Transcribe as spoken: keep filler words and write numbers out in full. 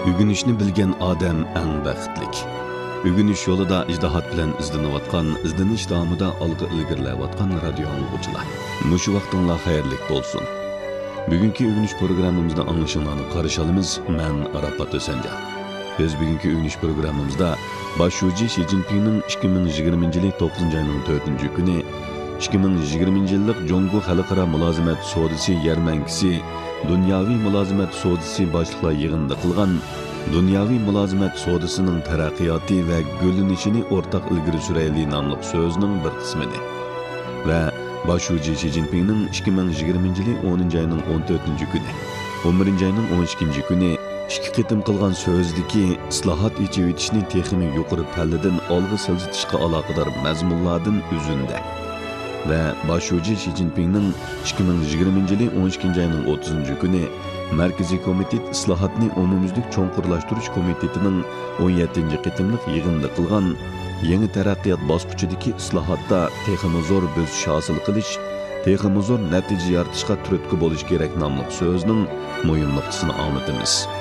Ügünüşni bilgen adam eng baxtlik. Ügünüş yolida ijdihat bilan izlanayotgan, izlanish davomida olg'a ilgarilayotgan radio anglag'uchilar. Mushu vaqtinglar xayrlik bo'lsin. Bugungi ügünüş programmamizda anglashinglarni qarash olamiz. Men Arafat O'sanja. Biz bugungi ügünüş programmamizda Boshchi Xi Jinpingning ikki ming yigirmanchi yil to'qqizinchi oyning to'rtinchi kuni ikki ming yigirmanchi yillik Jongo xalqaro mulozimat savdosi yarmankisi, dunyoviy mulozimat savdosi boshliqlar yig'inida qilgan dunyoviy mulozimat savdosining taraqqiyoti va gullanishini o'rtaq ilgari surayli nomli so'zining bir qismidi. Va Boshchi Xi Jinpingning ikki ming yigirmanchi yil o'ninchi oyning o'n to'rtinchi kuni, o'n birinchi oyning o'n ikkinchi kuni ikki qitim qilgan so'zdagi islohot echivitishni texnik yuqori palladan olg'a siljitishga aloqador mazmunlardan uzunda. Ve Boshchi Xi Jinpingning ikki ming yigirmanchi yil o'n ikkinchi oyning o'ttizinchi kuni Markaziy komitet islohotni umumyuzlik cho'nqurlashtirish komitetining o'n yettinchi qitimliq yig'inida qilgan yangi taraqqiyot bosqichidagi islohotda texnik zo'r bo'sish hosil qilish, texnik zo'r natija yaratishga turtki bo'lish kerak nomli so'zning muhim nuqtasini anlatamiz.